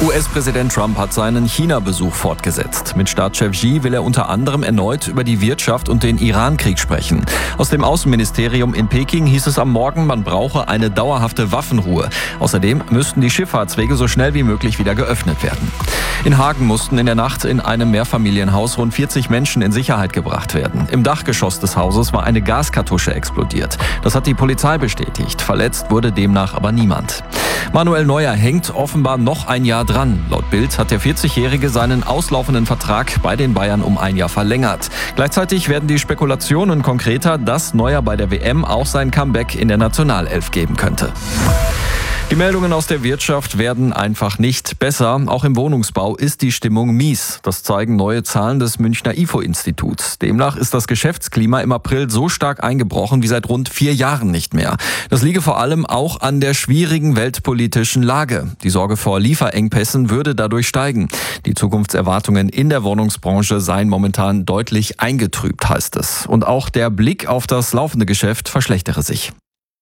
US-Präsident Trump hat seinen China-Besuch fortgesetzt. Mit Staatschef Xi will er unter anderem erneut über die Wirtschaft und den Iran-Krieg sprechen. Aus dem Außenministerium in Peking hieß es am Morgen, man brauche eine dauerhafte Waffenruhe. Außerdem müssten die Schifffahrtswege so schnell wie möglich wieder geöffnet werden. In Hagen mussten in der Nacht in einem Mehrfamilienhaus rund 40 Menschen in Sicherheit gebracht werden. Im Dachgeschoss des Hauses war eine Gaskartusche explodiert. Das hat die Polizei bestätigt. Verletzt wurde demnach aber niemand. Manuel Neuer hängt offenbar noch ein Jahr dran. Laut Bild hat der 40-Jährige seinen auslaufenden Vertrag bei den Bayern um ein Jahr verlängert. Gleichzeitig werden die Spekulationen konkreter, dass Neuer bei der WM auch sein Comeback in der Nationalelf geben könnte. Die Meldungen aus der Wirtschaft werden einfach nicht besser. Auch im Wohnungsbau ist die Stimmung mies. Das zeigen neue Zahlen des Münchner IFO-Instituts. Demnach ist das Geschäftsklima im April so stark eingebrochen wie seit rund 4 Jahren nicht mehr. Das liege vor allem auch an der schwierigen weltpolitischen Lage. Die Sorge vor Lieferengpässen würde dadurch steigen. Die Zukunftserwartungen in der Wohnungsbranche seien momentan deutlich eingetrübt, heißt es. Und auch der Blick auf das laufende Geschäft verschlechtere sich.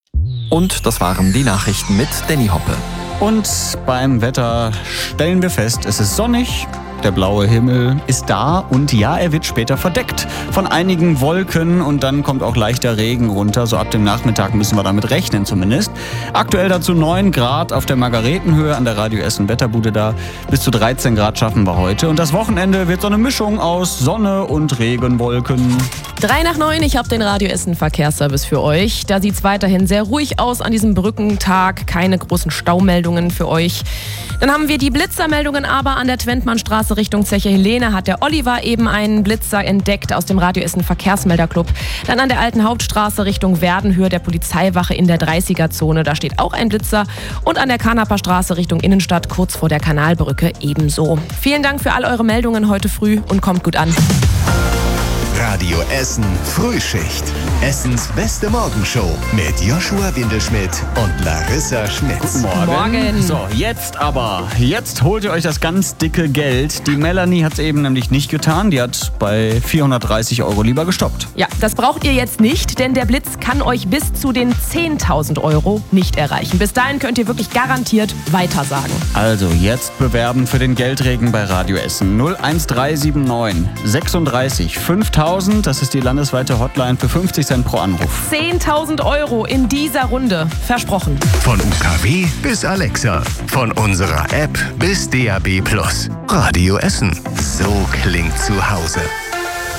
Und das waren die Nachrichten mit Danny Hoppe. Und beim Wetter stellen wir fest, es ist sonnig. Der blaue Himmel ist da und ja, er wird später verdeckt von einigen Wolken und dann kommt auch leichter Regen runter. So ab dem Nachmittag müssen wir damit rechnen zumindest. Aktuell dazu 9 Grad auf der Margaretenhöhe an der Radio Essen Wetterbude da. Bis zu 13 Grad schaffen wir heute. Und das Wochenende wird so eine Mischung aus Sonne und Regenwolken. 8:03, ich habe den Radio Essen Verkehrsservice für euch. Da sieht es weiterhin sehr ruhig aus an diesem Brückentag. Keine großen Staumeldungen für euch. Dann haben wir die Blitzermeldungen aber an der Twentmannstraße Richtung Zeche Helene hat der Oliver eben einen Blitzer entdeckt aus dem Radio Essen Verkehrsmelderclub. Dann an der Alten Hauptstraße Richtung Werdenhöhe der Polizeiwache in der 30er-Zone. Da steht auch ein Blitzer. Und an der Kanaper Straße Richtung Innenstadt kurz vor der Kanalbrücke ebenso. Vielen Dank für all eure Meldungen heute früh und kommt gut an. Radio Essen Frühschicht. Essens beste Morgenshow mit Joshua Windelschmidt und Larissa Schmitz. Guten Morgen. So, jetzt holt ihr euch das ganz dicke Geld. Die Melanie hat es eben nämlich nicht getan. Die hat bei 430 € lieber gestoppt. Ja, das braucht ihr jetzt nicht, denn der Blitz kann euch bis zu den 10.000 € nicht erreichen. Bis dahin könnt ihr wirklich garantiert weitersagen. Also jetzt bewerben für den Geldregen bei Radio Essen. 01379 36 5000. Das ist die landesweite Hotline für 50 Cent pro Anruf. 10.000 € in dieser Runde. Versprochen. Von UKW bis Alexa. Von unserer App bis DAB+. Radio Essen. So klingt zu Hause.